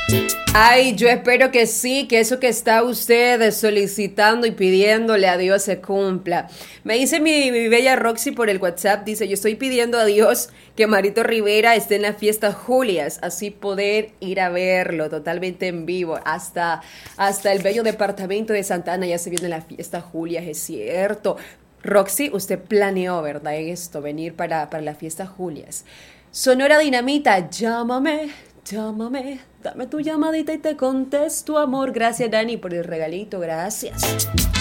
Ay, yo espero que sí, que eso que está usted solicitando y pidiéndole a Dios se cumpla. Me dice mi bella Roxy por el WhatsApp, dice, yo estoy pidiendo a Dios que Marito Rivera esté en la fiesta Julias, así poder ir a verlo totalmente en vivo. Hasta el bello departamento de Santa Ana ya se viene la fiesta Julias, es cierto. Roxy, usted planeó, ¿verdad? Esto, venir para la fiesta Julias. Sonora Dinamita, llámame, llámame, dame tu llamadita y te contesto, amor. Gracias, Dani, por el regalito, gracias.